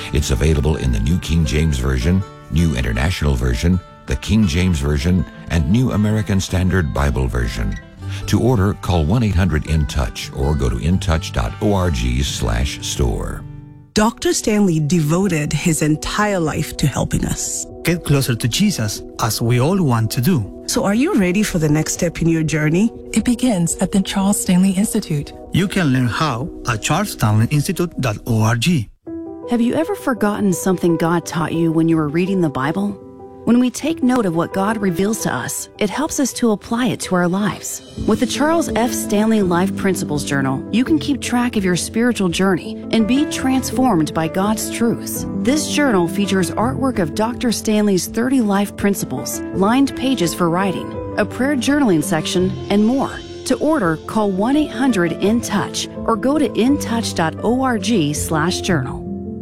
It's available in the New King James Version, New International Version, the King James Version, and New American Standard Bible Version. To order, call 1-800-IN-TOUCH or go to intouch.org/store. Dr. Stanley devoted his entire life to helping us. Get closer to Jesus, as we all want to do. So are you ready for the next step in your journey? It begins at the Charles Stanley Institute. You can learn how at charlesstanleyinstitute.org. Have you ever forgotten something God taught you when you were reading the Bible? When we take note of what God reveals to us, it helps us to apply it to our lives. With the Charles F. Stanley Life Principles Journal, you can keep track of your spiritual journey and be transformed by God's truths. This journal features artwork of Dr. Stanley's 30 life principles, lined pages for writing, a prayer journaling section, and more. To order, call 1-800-IN-TOUCH or go to intouch.org/journal.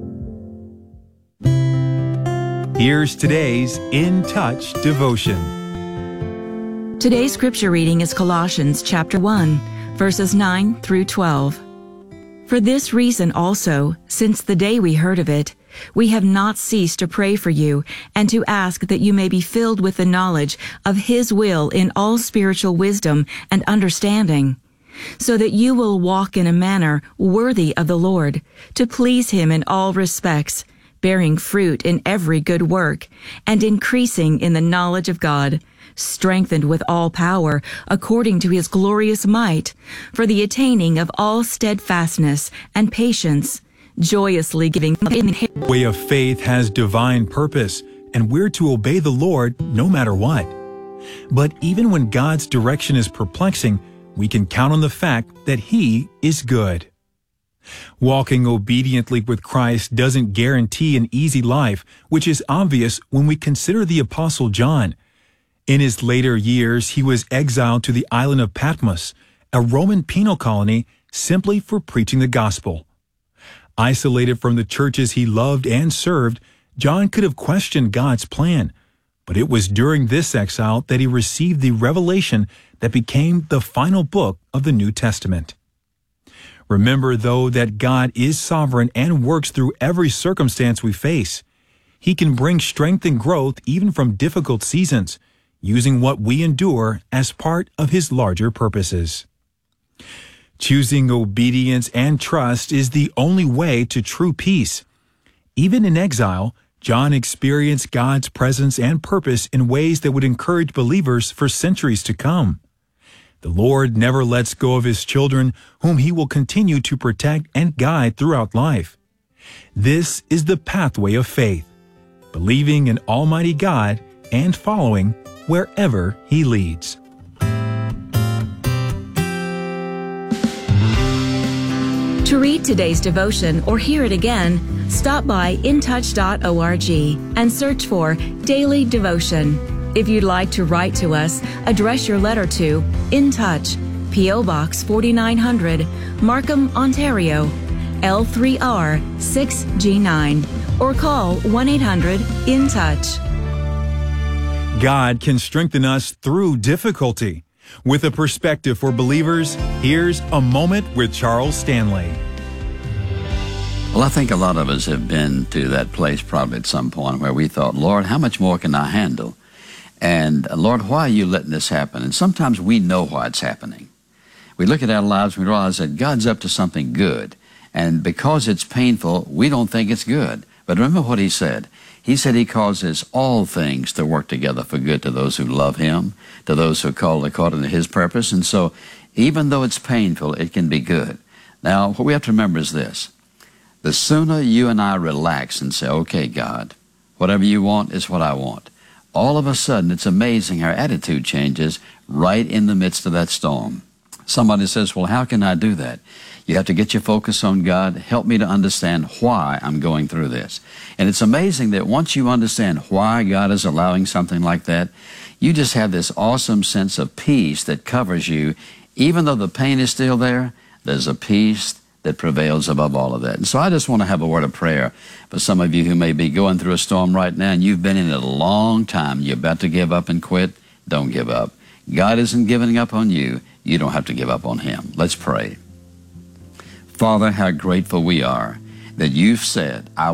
Here's today's In Touch devotion. Today's scripture reading is Colossians chapter 1, verses 9 through 12. For this reason also, since the day we heard of it, we have not ceased to pray for you and to ask that you may be filled with the knowledge of His will in all spiritual wisdom and understanding, so that you will walk in a manner worthy of the Lord, to please Him in all respects, bearing fruit in every good work, and increasing in the knowledge of God, strengthened with all power according to His glorious might, for the attaining of all steadfastness and patience, joyously giving. The way of faith has divine purpose, and we're to obey the Lord no matter what. But even when God's direction is perplexing, we can count on the fact that He is good. Walking obediently with Christ doesn't guarantee an easy life, which is obvious when we consider the Apostle John. In his later years, he was exiled to the island of Patmos, a Roman penal colony, simply for preaching the gospel. Isolated from the churches he loved and served, John could have questioned God's plan, but it was during this exile that he received the revelation that became the final book of the New Testament. Remember, though, that God is sovereign and works through every circumstance we face. He can bring strength and growth even from difficult seasons, using what we endure as part of His larger purposes. Choosing obedience and trust is the only way to true peace. Even in exile, John experienced God's presence and purpose in ways that would encourage believers for centuries to come. The Lord never lets go of His children, whom He will continue to protect and guide throughout life. This is the pathway of faith, believing in Almighty God and following wherever He leads. To read today's devotion or hear it again, stop by intouch.org and search for Daily Devotion. If you'd like to write to us, address your letter to In Touch, P.O. Box 4900, Markham, Ontario, L3R 6G9, or call 1-800-IN-TOUCH. God can strengthen us through difficulty. With a perspective for believers, here's A Moment with Charles Stanley. Well, I think a lot of us have been to that place probably at some point where we thought, Lord, how much more can I handle? And Lord, why are you letting this happen? And sometimes we know why it's happening. We look at our lives and we realize that God's up to something good. And because it's painful, we don't think it's good. But remember what He said. He said He causes all things to work together for good to those who love Him, to those who are called according to His purpose. And so even though it's painful, it can be good. Now, what we have to remember is this. The sooner you and I relax and say, okay, God, whatever you want is what I want, all of a sudden it's amazing our attitude changes right in the midst of that storm. Somebody says, well, how can I do that? You have to get your focus on God. Help me to understand why I'm going through this. And it's amazing that once you understand why God is allowing something like that, you just have this awesome sense of peace that covers you. Even though the pain is still there, there's a peace that prevails above all of that. And so I just want to have a word of prayer for some of you who may be going through a storm right now and you've been in it a long time. You're about to give up and quit. Don't give up. God isn't giving up on you. You don't have to give up on Him. Let's pray. Father, how grateful we are that you've said, I